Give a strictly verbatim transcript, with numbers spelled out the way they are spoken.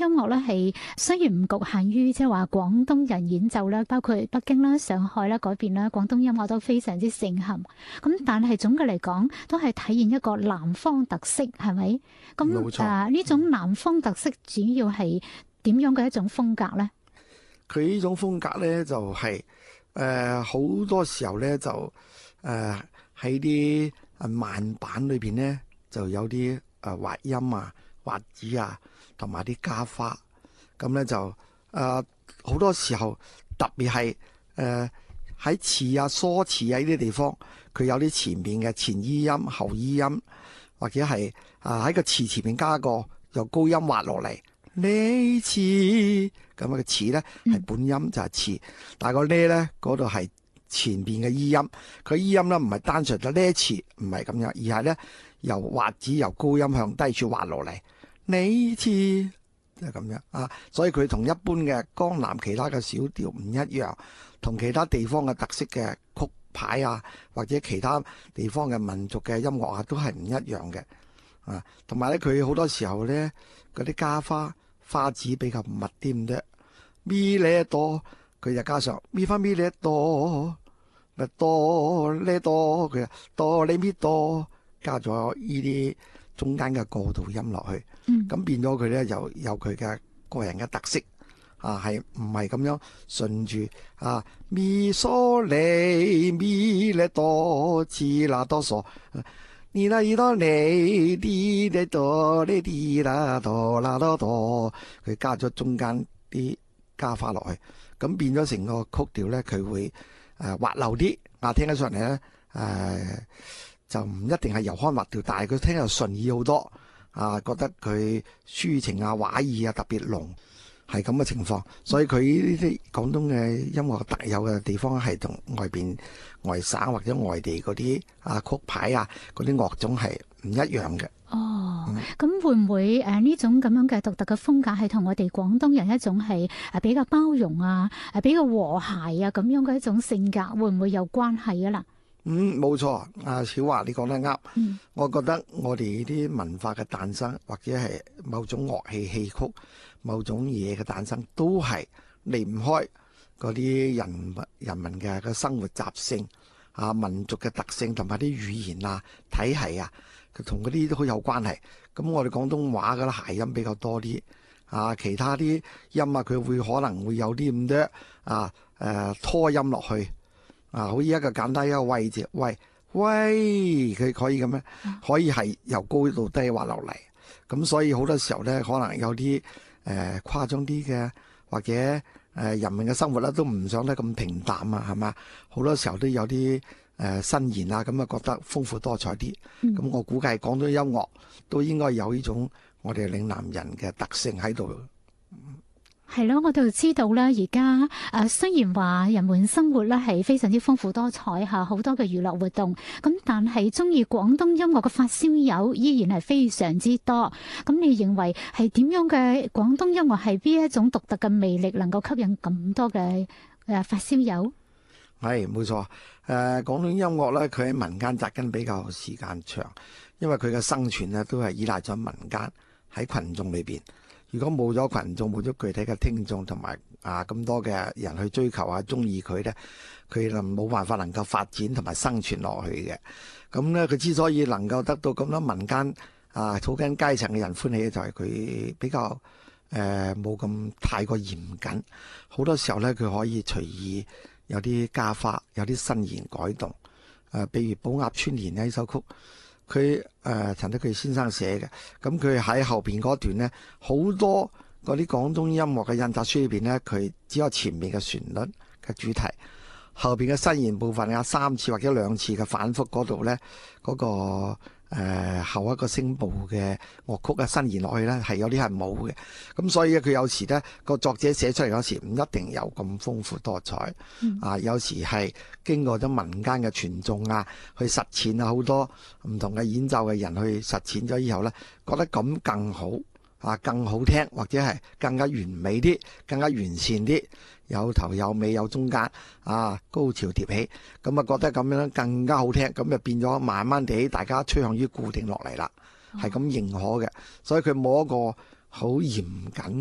音樂咧係雖然唔局限於即係話廣東人演奏啦，包括北京啦、上海啦嗰邊啦，廣東音樂都非常之盛行。咁但係總嘅嚟講，都係體現一個南方特色，係咪？咁誒呢種南方特色主要係點樣嘅一種風格咧？ 佢呢種風格咧就係誒好多時候咧就誒喺啲誒慢板裏邊咧就有啲誒滑音啊、滑子啊，同埋啲加花。咁咧就誒好、呃、多時候特別係誒喺詞啊、疏詞啊呢啲地方，佢有啲前面嘅前衣音、後衣音，或者係啊喺個詞前面加個由高音滑落嚟。呢次咁嘅詞咧係本音就係詞，但係個呢咧嗰度係前邊嘅衣音。佢衣音咧唔係單純就呢詞，唔係咁樣，而係咧由滑子由高音向低處滑落嚟。呢次就係咁樣啊，所以佢同一般嘅江南其他嘅小調唔一樣，同其他地方嘅特色嘅曲牌啊，或者其他地方嘅民族嘅音樂啊，都係唔一樣嘅啊。同埋咧，佢好多時候咧嗰啲加花。花子比較密啲咁啫，咪咧多佢就加上咪翻咪咧多，咪多咧多佢多你咪多，加咗呢啲中間嘅過渡音落去，咁、嗯、變咗佢咧就有佢嘅個人嘅特色啊，係唔係咁樣順住啊咪嗦你咪咧多次啦多嗦。你啦依多你啲咧多呢啲啦多啦多多，佢加咗中間啲加花落去，咁變咗成個曲調咧，佢會誒滑溜啲，啊聽起上嚟咧誒就唔一定係悠腔滑調，但係佢聽又順意好多，啊覺得佢抒情啊畫意啊特別濃。係咁嘅情況，所以佢呢啲廣東嘅音樂特有嘅地方係同外邊外省或者外地嗰啲啊曲牌啊嗰啲樂種係唔一樣嘅。 哦，咁、嗯、會唔會誒呢種咁樣嘅獨特嘅風格係同我哋廣東人一種係誒比較包容啊、誒比較和諧啊咁樣嘅一種性格，會唔會有關係啊啦？ 嗯，冇錯，阿小華你講得啱。 嗯， 我覺得我哋呢啲文化嘅誕生，或者係某種樂器戲曲、某種嘢嘅誕生，都係離唔開嗰啲人人民嘅個生活習性啊、民族嘅特性同埋啲語言啊、體系啊，佢同嗰啲都好有關係。咁我哋廣東話嘅諧音比較多啲啊，其他啲音啊，佢會可能會有啲咁多啊誒、呃、拖音落去。啊，好似一個簡單一個喂字，喂喂，佢可以咁樣，可以係由高到低滑落嚟。咁所以好多時候咧，可能有啲誒、呃、誇張啲嘅，或者誒、呃、人民嘅生活咧都唔想得咁平淡啊，係嘛？好多時候都有啲誒、呃、新言啊，咁啊覺得豐富多彩啲。咁、嗯、我估計廣東音樂都應該有呢種我哋嶺南人嘅特性喺度。 係咯，我哋知道咧，而家誒雖然話人們生活咧係非常之豐富多彩嚇，好多嘅娛樂活動，咁但係中意廣東音樂嘅發燒友依然係非常之多。咁你認為係點樣嘅廣東音樂係邊一種獨特嘅魅力，能夠吸引咁多嘅誒發燒友？ 係冇錯，誒、呃、廣東音樂咧，佢喺民間紮根比較時間長，因為佢嘅生存咧都係依賴咗民間喺群眾裏邊。如果冇咗群眾，冇咗具體嘅聽眾同埋啊咁多嘅人去追求啊中意佢咧，佢就冇辦法能夠發展同埋生存落去嘅。咁咧，佢之所以能夠得到咁多民間啊草根階層嘅人歡喜，就係佢比較誒冇咁太過嚴謹。好多時候咧，佢可以隨意有啲加花，有啲新言改動。誒、呃，比如《寶鴨春年》呢首曲。佢誒、呃、陳德貴先生寫嘅，咁佢喺後邊嗰段咧，好多嗰啲廣東音樂嘅印刷書裏邊咧，佢只有前面嘅旋律嘅主題，後邊嘅新言部分有三次或者兩次嘅反覆嗰度咧，嗰、嗰個誒、呃、後一個聲部嘅樂曲嘅新言落去咧，係有啲係冇嘅。咁所以佢有時咧個作者寫出嚟嗰時唔一定有咁豐富多彩，嗯、啊有時係經過咗民間嘅傳頌啊，去實踐啊，好多唔同嘅演奏嘅人去實踐咗以後咧，覺得咁更好啊，更好聽，或者係更加完美啲，更加完善啲，有頭有尾有中間啊，高潮迭起，咁啊覺得咁樣更加好聽，咁就變咗慢慢地大家趨向於固定落嚟啦，係咁認可嘅，所以佢冇一個好嚴謹